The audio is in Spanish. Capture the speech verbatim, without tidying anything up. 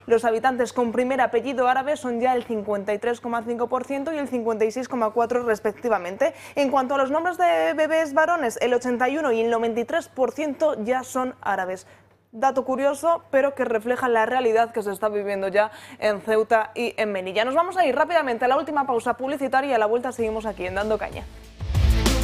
Los habitantes con primer apellido árabe son ya el cincuenta y tres coma cinco por ciento y el cincuenta y seis coma cuatro por ciento respectivamente. En cuanto a los nombres de bebés varones, el ochenta y uno por ciento y el noventa y tres por ciento ya son árabes. Dato curioso, pero que refleja la realidad que se está viviendo ya en Ceuta y en Melilla. Nos vamos a ir rápidamente a la última pausa publicitaria y a la vuelta seguimos aquí en Dando Caña.